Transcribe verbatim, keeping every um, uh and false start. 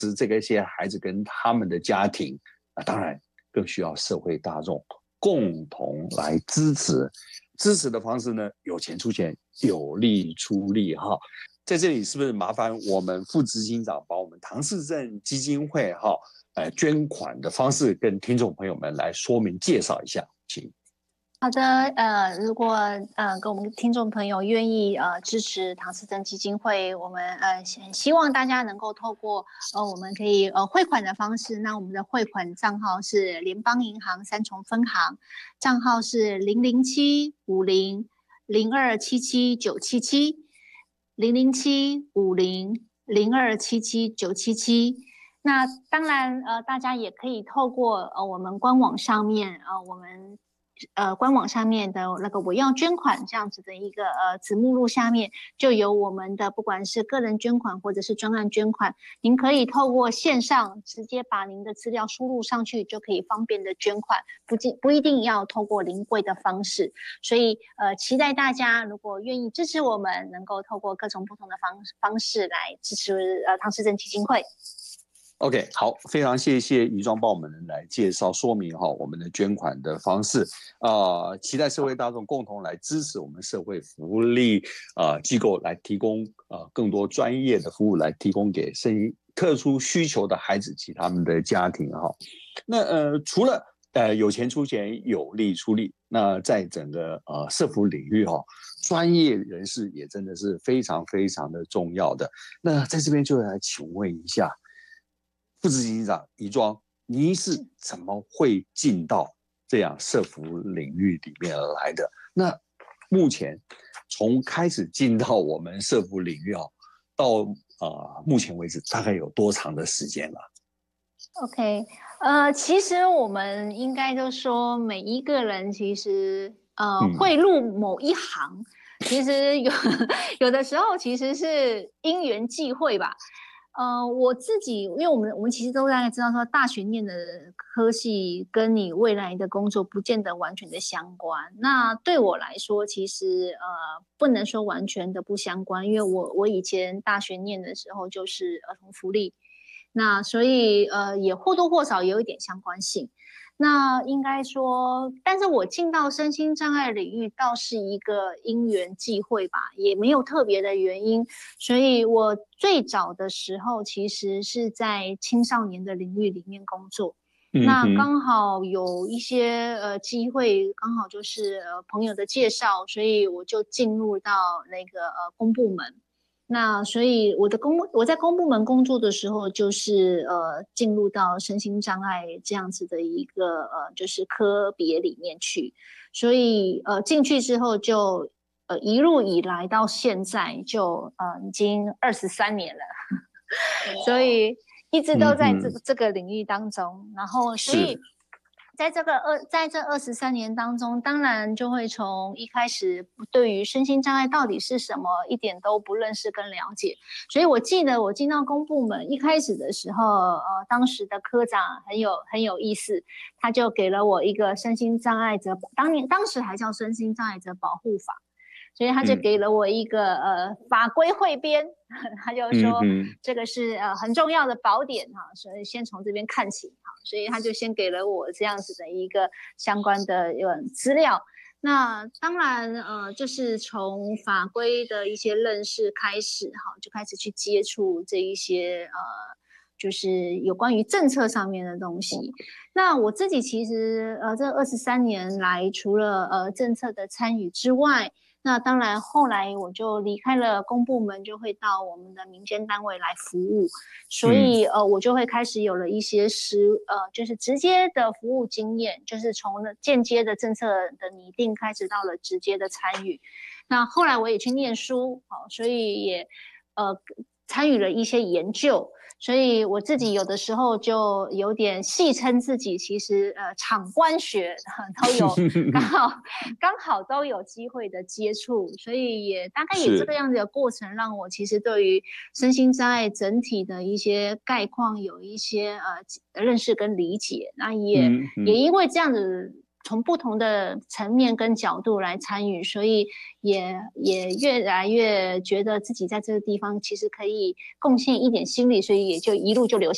这个一些孩子跟他们的家庭啊，当然更需要社会大众共同来支持。支持的方式呢，有钱出钱，有力出力哈。在这里是不是麻烦我们副执行长把我们唐氏症基金会哈呃捐款的方式跟听众朋友们来说明介绍一下，请。 好的，呃，如果呃跟我们听众朋友愿意呃支持唐氏症基金会，我们呃希望大家能够透过呃我们可以呃汇款的方式，那我们的汇款账号是联邦银行三重分行，账号是零零七五零零二七七九七七零零七五零零二七七九七七。那当然呃大家也可以透过呃我们官网上面呃我们。呃，官网上面的那个我要捐款这样子的一个呃子目录下面，就有我们的不管是个人捐款或者是专案捐款，您可以透过线上直接把您的资料输入上去，就可以方便的捐款，不不一定要透过临柜的方式。所以呃，期待大家如果愿意支持我们，能够透过各种不同的方方式来支持呃唐氏症基金会。 OK， 好，非常谢谢于庄帮我们来介绍说明哈我们的捐款的方式啊、呃，期待社会大众共同来支持我们社会福利啊、呃、机构来提供啊、呃、更多专业的服务来提供给身特殊需求的孩子及他们的家庭哈。那呃除了呃有钱出钱有力出力，那在整个呃社福领域哈，专业人士也真的是非常非常的重要的。那在这边就来请问一下。副执行长于庄，您是怎么会进到这样社福领域里面来的？那目前从开始进到我们社福领域哦，到呃目前为止大概有多长的时间了 ？OK， 呃，其实我们应该就说每一个人其实呃、嗯、会入某一行，其实有有的时候其实是因缘际会吧。呃，我自己，因为我们我们其实都大概知道说，大学念的科系跟你未来的工作不见得完全的相关。那对我来说，其实呃不能说完全的不相关，因为我我以前大学念的时候就是儿童福利，那所以呃也或多或少有一点相关性。那应该说，但是我进到身心障碍领域倒是一个因缘际会吧，也没有特别的原因。所以我最早的时候其实是在青少年的领域里面工作，嗯、那刚好有一些呃机会，刚好就是呃朋友的介绍，所以我就进入到那个呃公部门。那所以我的公我在公部门工作的时候，就是呃进入到身心障碍这样子的一个呃就是科别里面去，所以呃进去之后就呃一路以来到现在就呃已经二十三年了，所以一直都在这、嗯、这个领域当中，然后所以。在这个二在这二十三年当中，当然就会从一开始对于身心障碍到底是什么一点都不认识跟了解，所以我记得我进到公部门一开始的时候，呃，当时的科长很有很有意思，他就给了我一个身心障碍者，当年当时还叫身心障碍者保护法。所以他就给了我一个、嗯、呃法规汇编，他就说、嗯、这个是呃很重要的宝典哈，所以先从这边看起哈，所以他就先给了我这样子的一个相关的呃资料。那当然呃就是从法规的一些认识开始哈，就开始去接触这一些呃就是有关于政策上面的东西。那我自己其实呃这二十三年来，除了呃政策的参与之外，那当然，后来我就离开了公部门，就会到我们的民间单位来服务，所以、嗯、呃，我就会开始有了一些实呃，就是直接的服务经验，就是从间接的政策的拟定开始，到了直接的参与。那后来我也去念书，好、哦，所以也呃参与了一些研究。所以我自己有的时候就有点戏称自己，其实呃场官学都有刚好刚好都有机会的接触，所以也大概也这个样子的过程，让我其实对于身心障碍整体的一些概况有一些呃认识跟理解。那也、嗯嗯、也因为这样子。从不同的层面跟角度来参与，所以也也越来越觉得自己在这个地方其实可以贡献一点心力，所以也就一路就留下。